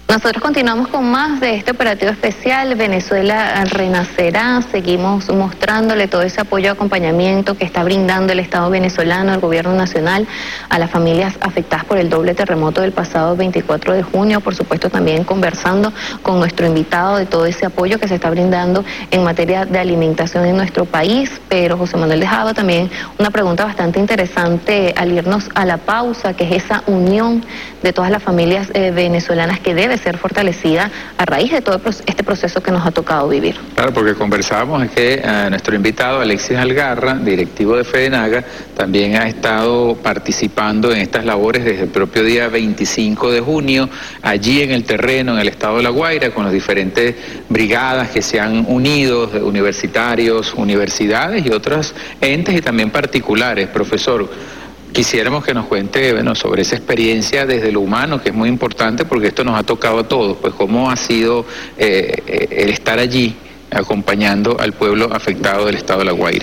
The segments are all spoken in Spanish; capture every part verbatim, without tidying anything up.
Nosotros continuamos con más de este operativo especial, Venezuela Renacerá. Seguimos mostrándole todo ese apoyo y acompañamiento que está brindando el Estado venezolano, el gobierno nacional, a las familias afectadas por el doble terremoto del pasado veinticuatro de junio. Por supuesto, también conversando con nuestro invitado de todo ese apoyo que se está brindando en materia de alimentación en nuestro país. Pero José Manuel dejaba también una pregunta bastante interesante al irnos a la pausa, que es esa unión de todas las familias eh, venezolanas que debe ser fortalecida a raíz de todo este proceso que nos ha tocado vivir. Claro, porque conversábamos es que uh, nuestro invitado Alexis Algarra, directivo de FEDENAGA, también ha estado participando en estas labores desde el propio día veinticinco de junio, allí en el terreno, en el estado de La Guaira, con las diferentes brigadas que se han unido, universitarios, universidades y otros entes y también particulares. Profesor, quisiéramos que nos cuente, bueno, sobre esa experiencia desde lo humano, que es muy importante porque esto nos ha tocado a todos, pues cómo ha sido eh, el estar allí acompañando al pueblo afectado del estado de La Guaira.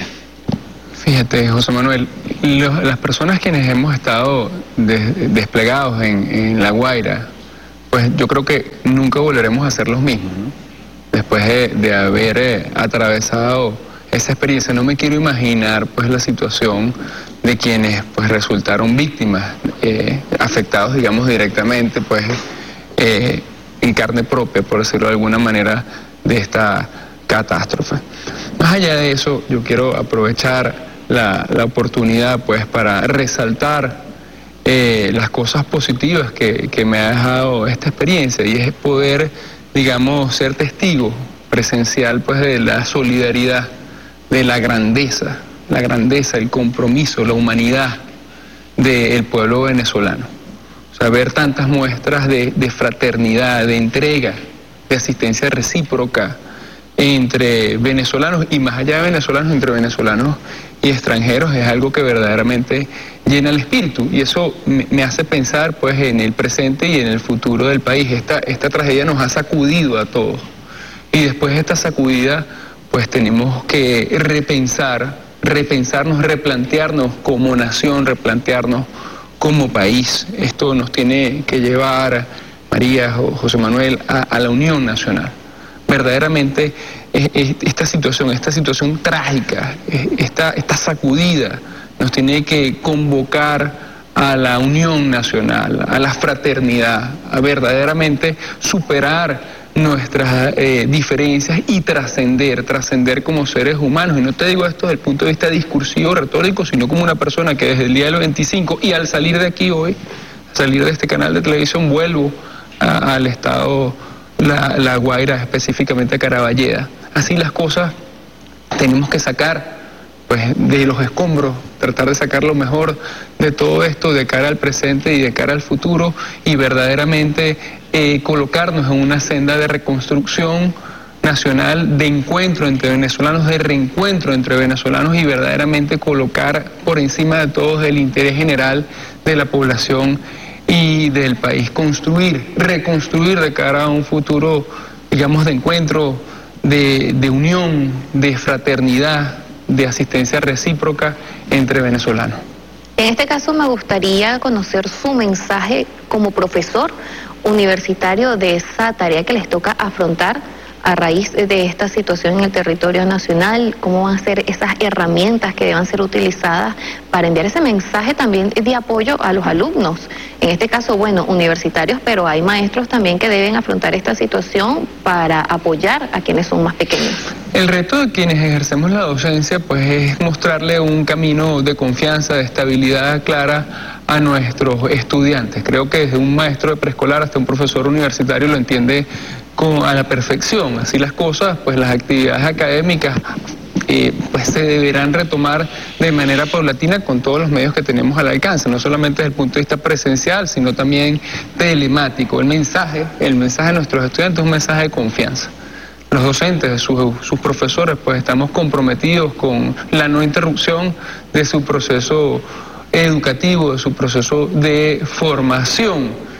Fíjate, José Manuel, los, las personas quienes hemos estado de, desplegados en, en La Guaira, pues yo creo que nunca volveremos a ser los mismos, ¿no? Después de, de haber eh, atravesado esa experiencia, no me quiero imaginar pues la situación de quienes pues resultaron víctimas, eh, afectados digamos directamente pues eh, en carne propia, por decirlo de alguna manera, de esta catástrofe. Más allá de eso, yo quiero aprovechar la, la oportunidad pues para resaltar eh, las cosas positivas que, que me ha dejado esta experiencia, y es poder, digamos, ser testigo presencial pues de la solidaridad, de la grandeza, la grandeza, el compromiso, la humanidad del pueblo venezolano. O sea, ver tantas muestras de, de fraternidad, de entrega, de asistencia recíproca entre venezolanos y más allá de venezolanos, entre venezolanos y extranjeros, es algo que verdaderamente llena el espíritu, y eso me, me hace pensar pues en el presente y en el futuro del país. Esta, esta tragedia nos ha sacudido a todos, y después de esta sacudida pues tenemos que repensar, repensarnos, replantearnos como nación, replantearnos como país. Esto nos tiene que llevar, María, José Manuel, a, a la unión nacional. Verdaderamente es, es, esta situación, esta situación trágica, esta, esta sacudida nos tiene que convocar a la unión nacional, a la fraternidad, a verdaderamente superar nuestras eh, diferencias y trascender, trascender como seres humanos. Y no te digo esto desde el punto de vista discursivo, retórico, sino como una persona que desde el día de los veinticinco y al salir de aquí hoy, salir de este canal de televisión, vuelvo a, al estado La, La Guaira, específicamente a Caraballeda. Así las cosas tenemos que sacar pues de los escombros, tratar de sacar lo mejor de todo esto de cara al presente y de cara al futuro, y verdaderamente eh, colocarnos en una senda de reconstrucción nacional, de encuentro entre venezolanos, de reencuentro entre venezolanos, y verdaderamente colocar por encima de todos el interés general de la población y del país. Construir, reconstruir de cara a un futuro, digamos, de encuentro, de, de unión, de fraternidad, de asistencia recíproca entre venezolanos. En este caso me gustaría conocer su mensaje como profesor universitario de esa tarea que les toca afrontar a raíz de esta situación en el territorio nacional. ¿Cómo van a ser esas herramientas que deban ser utilizadas para enviar ese mensaje también de apoyo a los alumnos? En este caso, bueno, universitarios, pero hay maestros también que deben afrontar esta situación para apoyar a quienes son más pequeños. El reto de quienes ejercemos la docencia pues es mostrarle un camino de confianza, de estabilidad clara a nuestros estudiantes. Creo que desde un maestro de preescolar hasta un profesor universitario lo entiende con, a la perfección. Así las cosas, pues las actividades académicas eh, pues se deberán retomar de manera paulatina con todos los medios que tenemos al alcance, no solamente desde el punto de vista presencial, sino también telemático. El mensaje, el mensaje de nuestros estudiantes es un mensaje de confianza. Los docentes, sus, sus profesores, pues estamos comprometidos con la no interrupción de su proceso educativo, de su proceso de formación,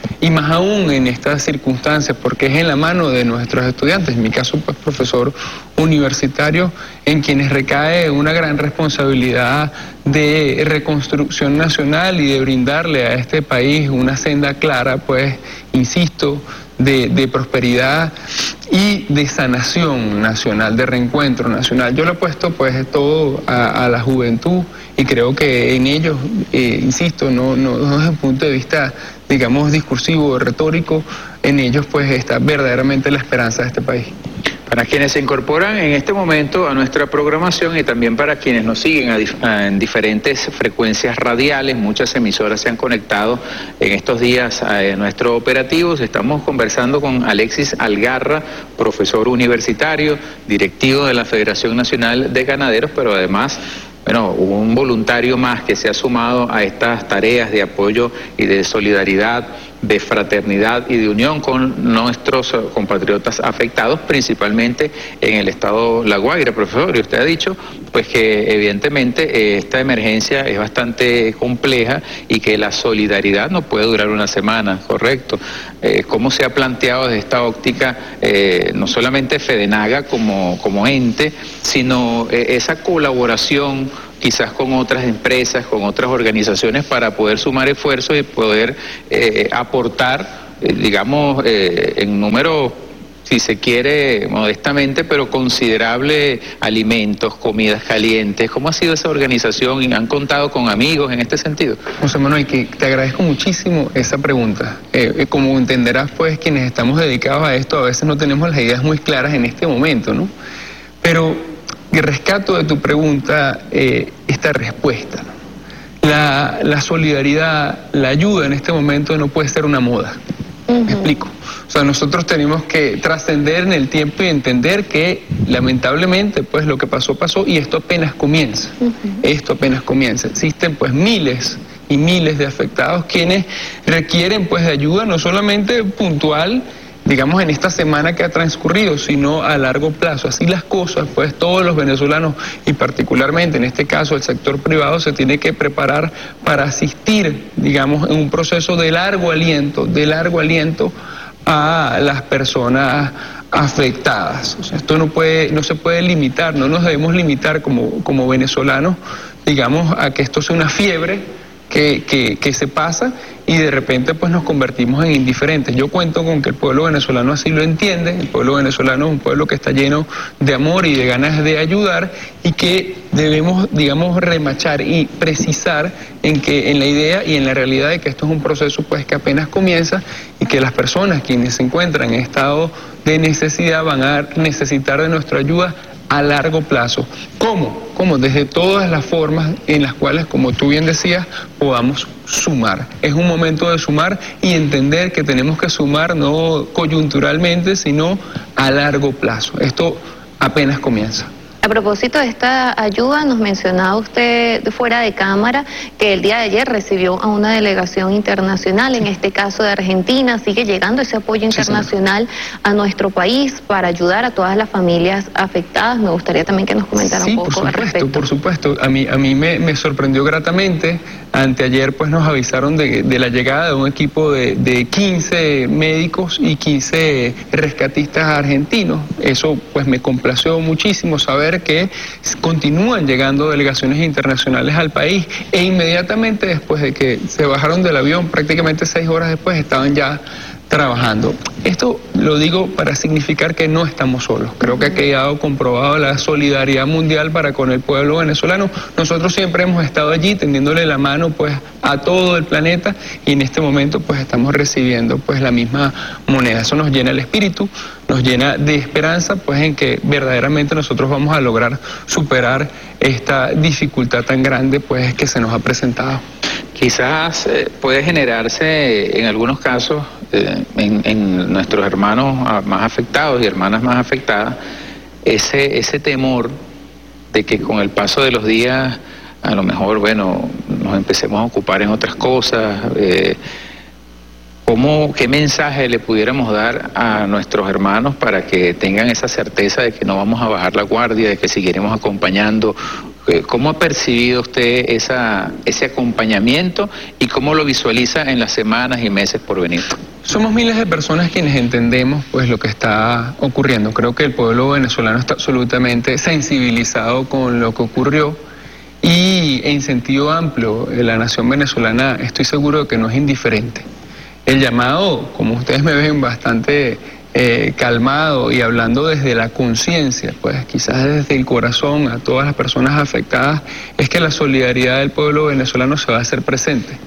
y más aún en estas circunstancias, porque es en la mano de nuestros estudiantes, en mi caso pues profesor universitario, en quienes recae una gran responsabilidad de reconstrucción nacional y de brindarle a este país una senda clara, pues, insisto, de, de prosperidad y de sanación nacional, de reencuentro nacional. Yo lo he puesto pues todo a, a la juventud y creo que en ellos, eh, insisto, no, no, no desde un punto de vista, digamos, discursivo, retórico, en ellos pues está verdaderamente la esperanza de este país. Para quienes se incorporan en este momento a nuestra programación y también para quienes nos siguen a dif a, en diferentes frecuencias radiales, muchas emisoras se han conectado en estos días a, a nuestro operativo. Estamos conversando con Alexis Algarra, profesor universitario, directivo de la Federación Nacional de Ganaderos, pero además, bueno, un voluntario más que se ha sumado a estas tareas de apoyo y de solidaridad, de fraternidad y de unión con nuestros compatriotas afectados, principalmente en el estado La Guaira. Profesor, y usted ha dicho pues que evidentemente eh, esta emergencia es bastante compleja y que la solidaridad no puede durar una semana, ¿correcto? Eh, ¿Cómo se ha planteado desde esta óptica eh, no solamente FEDENAGA como, como ente, sino eh, esa colaboración quizás con otras empresas, con otras organizaciones para poder sumar esfuerzos y poder eh, aportar, eh, digamos, eh, en número, si se quiere, modestamente, pero considerable, alimentos, comidas calientes? ¿Cómo ha sido esa organización y han contado con amigos en este sentido? José Manuel, que te agradezco muchísimo esa pregunta. Eh, como entenderás, pues, quienes estamos dedicados a esto, a veces no tenemos las ideas muy claras en este momento, ¿no? Pero y rescato de tu pregunta eh, esta respuesta. La, la solidaridad, la ayuda en este momento no puede ser una moda. Uh-huh. ¿Me explico? O sea, nosotros tenemos que trascender en el tiempo y entender que lamentablemente pues lo que pasó, pasó y esto apenas comienza. Uh-huh. Esto apenas comienza. Existen pues miles y miles de afectados quienes requieren pues de ayuda no solamente puntual, digamos, en esta semana que ha transcurrido, sino a largo plazo. Así las cosas, pues todos los venezolanos, y particularmente en este caso el sector privado, se tiene que preparar para asistir, digamos, en un proceso de largo aliento, de largo aliento a las personas afectadas. O sea, esto no puede, no se puede limitar, no nos debemos limitar como, como venezolanos, digamos, a que esto sea una fiebre que, que, que se pasa y de repente pues nos convertimos en indiferentes. Yo cuento con que el pueblo venezolano así lo entiende. El pueblo venezolano es un pueblo que está lleno de amor y de ganas de ayudar y que debemos, digamos, remachar y precisar en que en la idea y en la realidad de que esto es un proceso pues que apenas comienza y que las personas quienes se encuentran en estado de necesidad van a necesitar de nuestra ayuda a largo plazo. ¿Cómo? ¿Cómo? Desde todas las formas en las cuales, como tú bien decías, podamos sumar. Es un momento de sumar y entender que tenemos que sumar no coyunturalmente, sino a largo plazo. Esto apenas comienza. A propósito de esta ayuda, nos mencionaba usted fuera de cámara que el día de ayer recibió a una delegación internacional, en este caso de Argentina. Sigue llegando ese apoyo internacional sí, a nuestro país para ayudar a todas las familias afectadas. Me gustaría también que nos comentara sí, un poco por supuesto, al respecto. Por supuesto, a mí, a mí me, me sorprendió gratamente. Anteayer pues nos avisaron de, de la llegada de un equipo de, de quince médicos y quince rescatistas argentinos. Eso pues me complació muchísimo saber que continúan llegando delegaciones internacionales al país e inmediatamente después de que se bajaron del avión, prácticamente seis horas después, estaban ya trabajando. Esto lo digo para significar que no estamos solos. Creo que ha quedado comprobado la solidaridad mundial para con el pueblo venezolano. Nosotros siempre hemos estado allí tendiéndole la mano pues a todo el planeta y en este momento pues estamos recibiendo pues la misma moneda. Eso nos llena el espíritu, nos llena de esperanza pues en que verdaderamente nosotros vamos a lograr superar esta dificultad tan grande pues que se nos ha presentado. Quizás eh, puede generarse en algunos casos eh, en, en nuestros hermanos más afectados y hermanas más afectadas ese, ese temor de que con el paso de los días a lo mejor, bueno, nos empecemos a ocupar en otras cosas. Eh, ¿Cómo, qué mensaje le pudiéramos dar a nuestros hermanos para que tengan esa certeza de que no vamos a bajar la guardia, de que seguiremos acompañando ¿Cómo ha percibido usted esa, ese acompañamiento y cómo lo visualiza en las semanas y meses por venir? Somos miles de personas quienes entendemos pues lo que está ocurriendo. Creo que el pueblo venezolano está absolutamente sensibilizado con lo que ocurrió y en sentido amplio la nación venezolana estoy seguro de que no es indiferente. El llamado, como ustedes me ven, bastante eh, calmado y hablando desde la conciencia, pues quizás desde el corazón a todas las personas afectadas, es que la solidaridad del pueblo venezolano se va a hacer presente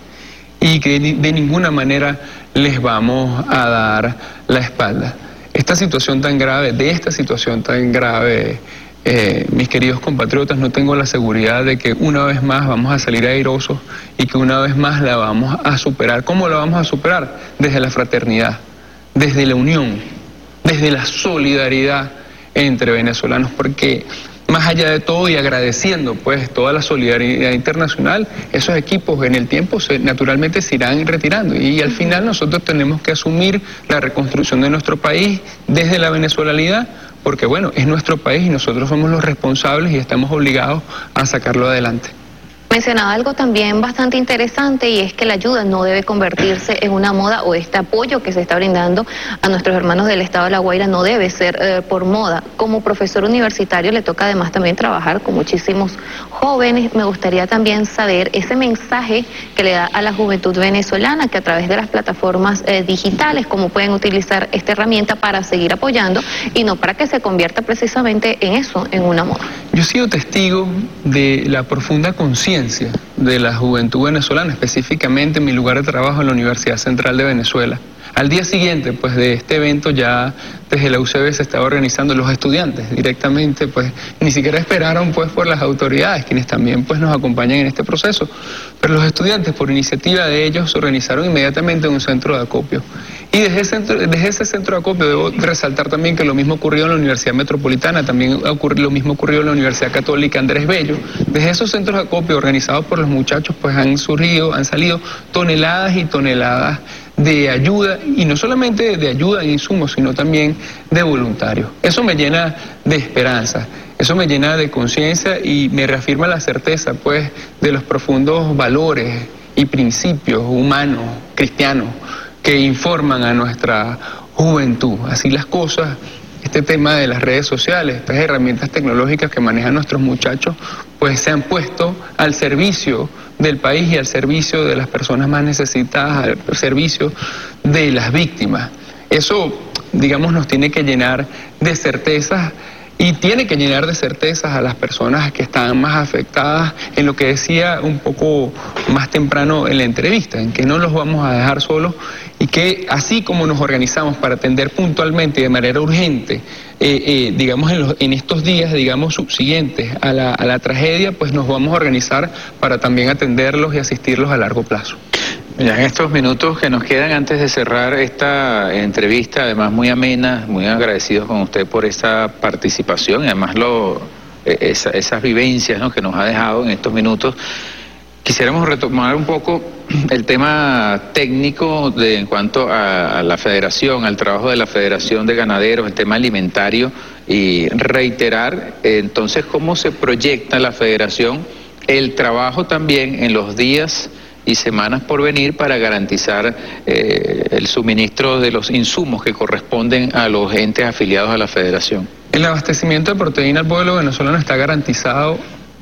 y que de ninguna manera les vamos a dar la espalda. Esta situación tan grave, de esta situación tan grave, eh, mis queridos compatriotas, no tengo la seguridad de que una vez más vamos a salir airosos y que una vez más la vamos a superar. ¿Cómo la vamos a superar? Desde la fraternidad, desde la unión, desde la solidaridad entre venezolanos, porque más allá de todo y agradeciendo pues toda la solidaridad internacional, esos equipos en el tiempo se, naturalmente se irán retirando y al final nosotros tenemos que asumir la reconstrucción de nuestro país desde la venezolanidad, porque bueno, es nuestro país y nosotros somos los responsables y estamos obligados a sacarlo adelante. Mencionaba algo también bastante interesante y es que la ayuda no debe convertirse en una moda, o este apoyo que se está brindando a nuestros hermanos del estado de La Guaira no debe ser eh, por moda. Como profesor universitario le toca además también trabajar con muchísimos jóvenes. Me gustaría también saber ese mensaje que le da a la juventud venezolana, que a través de las plataformas eh, digitales, cómo pueden utilizar esta herramienta para seguir apoyando y no para que se convierta precisamente en eso, en una moda. Yo he sido testigo de la profunda conciencia de la juventud venezolana, específicamente en mi lugar de trabajo en la Universidad Central de Venezuela. Al día siguiente pues de este evento ya desde la U C B se estaba organizando, los estudiantes directamente pues ni siquiera esperaron pues por las autoridades, quienes también pues nos acompañan en este proceso, pero los estudiantes por iniciativa de ellos se organizaron inmediatamente en un centro de acopio. Y desde ese, centro, desde ese centro de acopio debo resaltar también que lo mismo ocurrió en la Universidad Metropolitana, también ocurrió, lo mismo ocurrió en la Universidad Católica Andrés Bello. Desde esos centros de acopio organizados por los muchachos pues han surgido, han salido toneladas y toneladas de ayuda, y no solamente de ayuda en insumos, sino también de voluntarios. Eso me llena de esperanza, eso me llena de conciencia y me reafirma la certeza pues de los profundos valores y principios humanos, cristianos, que informan a nuestra juventud. Así las cosas, este tema de las redes sociales, estas herramientas tecnológicas que manejan nuestros muchachos, pues se han puesto al servicio del país y al servicio de las personas más necesitadas, al servicio de las víctimas. Eso, digamos, nos tiene que llenar de certezas y tiene que llenar de certezas a las personas que están más afectadas, en lo que decía un poco más temprano en la entrevista, en que no los vamos a dejar solos y que así como nos organizamos para atender puntualmente y de manera urgente, eh, eh, digamos en, los, en estos días, digamos, subsiguientes a la, a la tragedia, pues nos vamos a organizar para también atenderlos y asistirlos a largo plazo. Ya en estos minutos que nos quedan antes de cerrar esta entrevista, además muy amena, muy agradecidos con usted por esta participación y además lo, esa, esas vivencias, ¿no?, que nos ha dejado en estos minutos. Quisiéramos retomar un poco el tema técnico de, en cuanto a, a la federación, al trabajo de la Federación de Ganaderos, el tema alimentario, y reiterar eh, entonces cómo se proyecta la federación, el trabajo también en los días y semanas por venir para garantizar eh, el suministro de los insumos que corresponden a los entes afiliados a la federación. El abastecimiento de proteína al pueblo venezolano está garantizado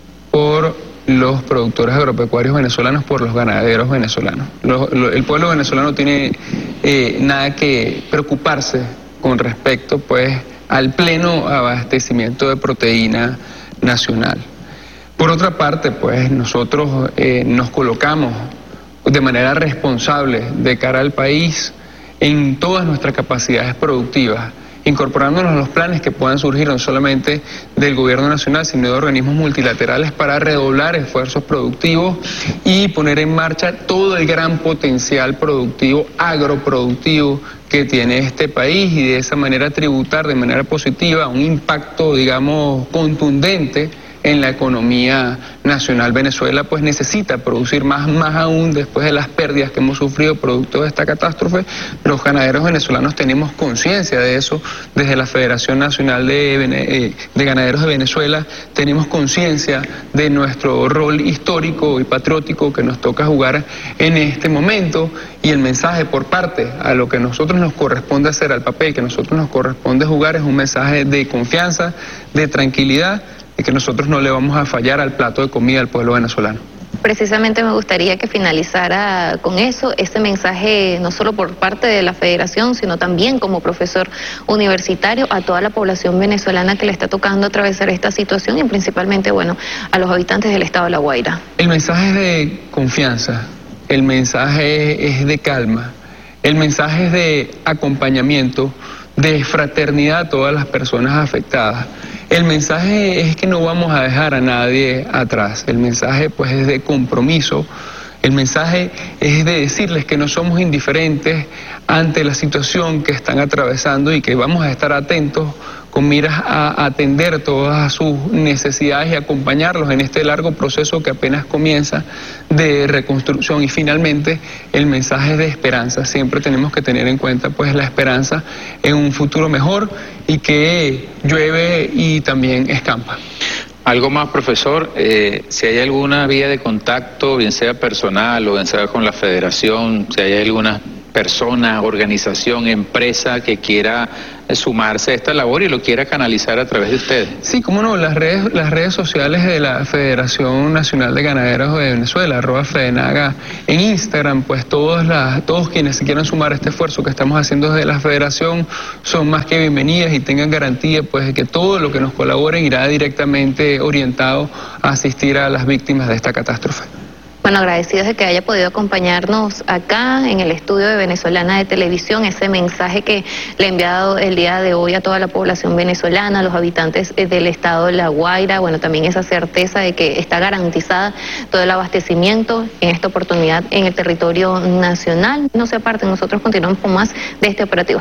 por los productores agropecuarios venezolanos, por los ganaderos venezolanos. Lo, lo, el pueblo venezolano tiene eh, nada que preocuparse con respecto pues al pleno abastecimiento de proteína nacional. Por otra parte, pues nosotros eh, nos colocamos de manera responsable de cara al país en todas nuestras capacidades productivas, incorporándonos a los planes que puedan surgir no solamente del gobierno nacional, sino de organismos multilaterales para redoblar esfuerzos productivos y poner en marcha todo el gran potencial productivo, agroproductivo que tiene este país, y de esa manera tributar de manera positiva un impacto, digamos, contundente en la economía nacional. Venezuela pues necesita producir más, más aún después de las pérdidas que hemos sufrido producto de esta catástrofe. Los ganaderos venezolanos tenemos conciencia de eso. Desde la Federación Nacional de, de Ganaderos de Venezuela tenemos conciencia de nuestro rol histórico y patriótico que nos toca jugar en este momento, y el mensaje por parte a lo que nosotros nos corresponde hacer, al papel que nosotros nos corresponde jugar, es un mensaje de confianza, de tranquilidad, y que nosotros no le vamos a fallar al plato de comida al pueblo venezolano. Precisamente me gustaría que finalizara con eso, ese mensaje no solo por parte de la Federación, sino también como profesor universitario a toda la población venezolana que le está tocando atravesar esta situación, y principalmente, bueno, a los habitantes del estado de La Guaira. El mensaje es de confianza, el mensaje es de calma, el mensaje es de acompañamiento, de fraternidad a todas las personas afectadas. El mensaje es que no vamos a dejar a nadie atrás. El mensaje pues es de compromiso. El mensaje es de decirles que no somos indiferentes ante la situación que están atravesando y que vamos a estar atentos con miras a atender todas sus necesidades y acompañarlos en este largo proceso que apenas comienza de reconstrucción. Y finalmente el mensaje es de esperanza. Siempre tenemos que tener en cuenta pues la esperanza en un futuro mejor y que llueve y también escampa. Algo más, profesor, eh, si hay alguna vía de contacto, bien sea personal o bien sea con la Federación, si hay alguna persona, organización, empresa que quiera sumarse a esta labor y lo quiera canalizar a través de ustedes. Sí, cómo no, las redes, las redes sociales de la Federación Nacional de Ganaderos de Venezuela, arroba Fedenaga, en Instagram, pues todos, las, todos quienes se quieran sumar a este esfuerzo que estamos haciendo desde la Federación son más que bienvenidas y tengan garantía pues de que todo lo que nos colaboren irá directamente orientado a asistir a las víctimas de esta catástrofe. Bueno, agradecidos de que haya podido acompañarnos acá en el estudio de Venezolana de Televisión, ese mensaje que le he enviado el día de hoy a toda la población venezolana, a los habitantes del estado de La Guaira, bueno, también esa certeza de que está garantizada todo el abastecimiento en esta oportunidad en el territorio nacional. No se aparten, nosotros continuamos con más de este operativo.